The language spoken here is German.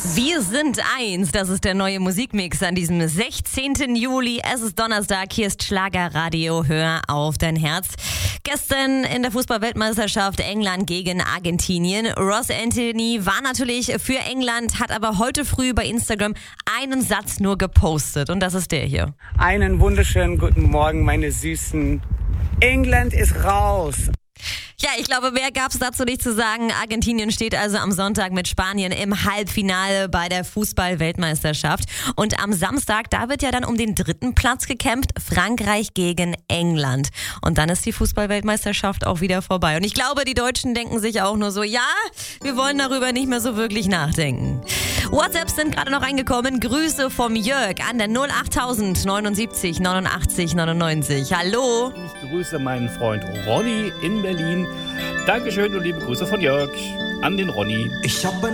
Wir sind eins, das ist der neue Musikmix an diesem 16. Juli. Es ist Donnerstag, hier ist Schlagerradio, hör auf dein Herz. Gestern in der Fußball-Weltmeisterschaft England gegen Argentinien. Ross Anthony war natürlich für England, hat aber heute früh bei Instagram einen Satz nur gepostet und das ist der hier. Einen wunderschönen guten Morgen, meine Süßen. England ist raus. Ja, ich glaube, mehr gab es dazu nicht zu sagen. Argentinien steht also am Sonntag mit Spanien im Halbfinale bei der Fußball-Weltmeisterschaft. Und am Samstag, da wird ja dann um den 3. Platz gekämpft, Frankreich gegen England. Und dann ist die Fußball-Weltmeisterschaft auch wieder vorbei. Und ich glaube, die Deutschen denken sich auch nur so, ja, wir wollen darüber nicht mehr so wirklich nachdenken. WhatsApps sind gerade noch reingekommen. Grüße vom Jörg an der 08000 79 89 99. Hallo. Ich grüße meinen Freund Ronny in Berlin. Dankeschön und liebe Grüße von Jörg an den Ronny.